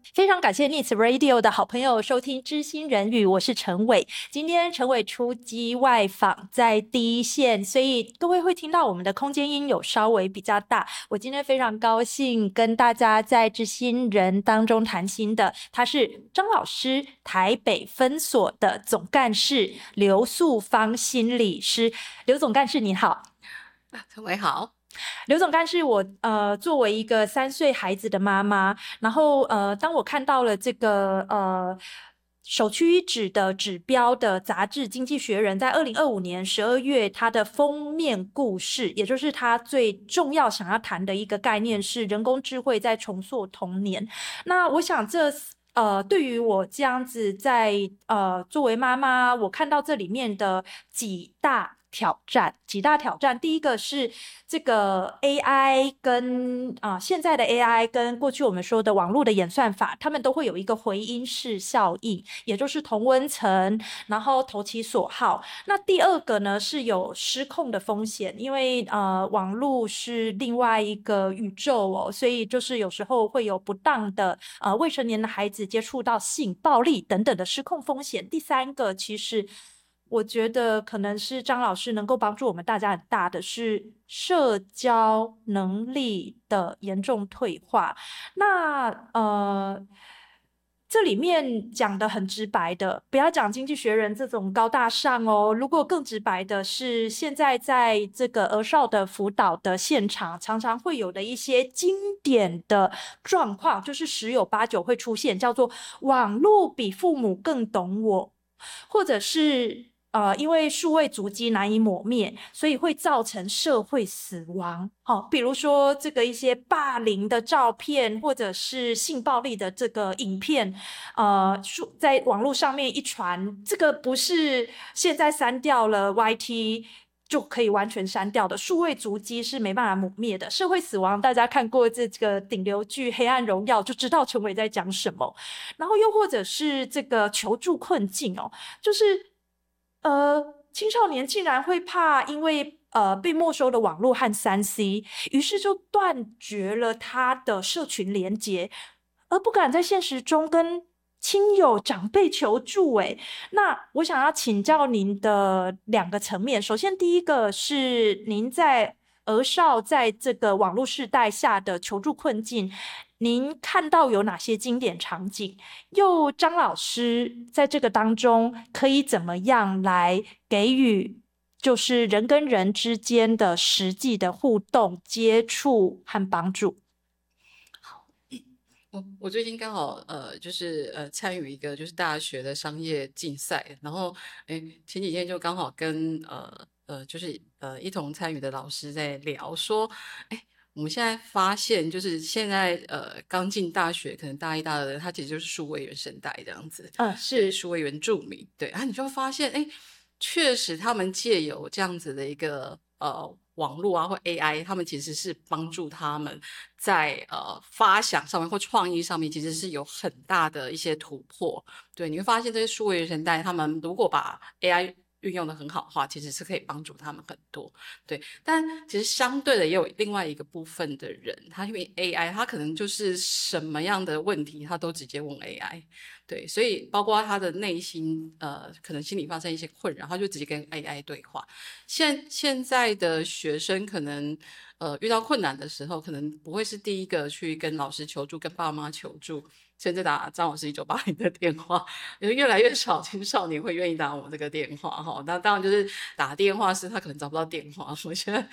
非常感谢 Needs Radio 的好朋友收听知心人语，我是陈伟。今天陈伟出击外访，在第一线，所以各位会听到我们的空间音有稍微比较大。我今天非常高兴跟大家在知心人当中谈心的，他是张老师台北分所的总干事刘素芳心理师。刘总干事你好。 陈伟好。 刘总干事，我作为一个3岁孩子的妈妈，然后当我看到了这个首屈一指的指标的杂志《经济学人》在2025年12月，它的封面故事，也就是它最重要想要谈的一个概念是人工智慧在重塑童年。那我想对于我这样子在作为妈妈，我看到这里面的几大挑战。第一个是这个 AI 跟现在的 AI 跟过去我们说的网络的演算法，他们都会有一个回音式效应，也就是同温层，然后投其所好。那第二个呢是有失控的风险，因为网络是另外一个宇宙哦，所以就是有时候会有不当的未成年的孩子接触到性暴力等等的失控风险。第三个其实我觉得可能是张老师能够帮助我们大家很大的是社交能力的严重退化。那这里面讲的很直白的，不要讲经济学人这种高大上哦。如果更直白的是，现在在这个儿少的辅导的现场，常常会有的一些经典的状况，就是十有八九会出现，叫做网络比父母更懂我，或者是因为数位足迹难以抹灭，所以会造成社会死亡。比如说这个一些霸凌的照片，或者是性暴力的这个影片，在网络上面一传，这个不是现在删掉了 YT就可以完全删掉的，数位足迹是没办法抹灭的。社会死亡，大家看过这个顶流剧《黑暗荣耀》就知道陈伟在讲什么。然后又或者是这个求助困境哦，就是青少年竟然会怕因为被没收的网络和3C，于是就断绝了他的社群连结，而不敢在现实中跟亲友长辈求助。那我想要请教您的2个层面。首先第一个是您在儿少在这个网络世代下的求助困境，您看到有哪些经典场景？又张老师在这个当中可以怎么样来给予就是人跟人之间的实际的互动、接触和帮助？ 我最近刚好参与一个就是大学的商业竞赛，然后前几天就刚好跟一同参与的老师在聊说，我们现在发现就是现在刚进大学可能大一大二的人，他其实就是数位原生代这样子， 是数位原住民，对，然后你就会发现确实他们借由这样子的一个网络啊或 AI， 他们其实是帮助他们在发想上面或创意上面其实是有很大的一些突破。对，你会发现这些数位原生代他们如果把 AI 运用的很好的话，其实是可以帮助他们很多。对，但其实相对的也有另外一个部分的人，他因为 AI，他可能就是什么样的问题他都直接问 AI。对，所以包括他的内心可能心里发生一些困扰，他就直接跟 AI 对话。现在的学生可能遇到困难的时候，可能不会是第一个去跟老师求助、跟爸妈求助，甚至打张老师1980的电话，因为越来越少青少年会愿意打我们这个电话哈。那当然就是打电话是他可能找不到电话，我觉得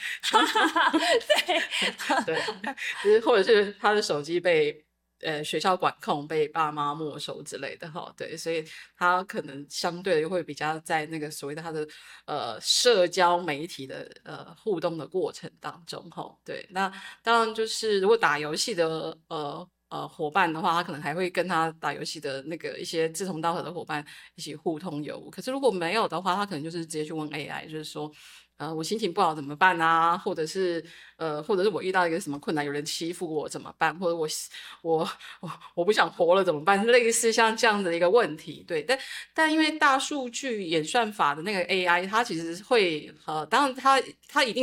对，就是或者是他的手机被学校管控，被爸妈没收之类的哈。对，所以他可能相对的会比较在那个所谓的他的社交媒体的互动的过程当中哈。对，那当然就是如果打游戏的伙伴的话，他可能还会跟他打游戏的那个一些志同道合的伙伴一起互通有无。可是如果没有的话，他可能就是直接去问 AI，就是说我心情不好怎么办啊？或者是我遇到一个什么困难，有人欺负我怎么办？或者我不想活了怎么办？类似像这样的一个问题，对。但因为大数据演算法的那个 AI，它其实会当然它一定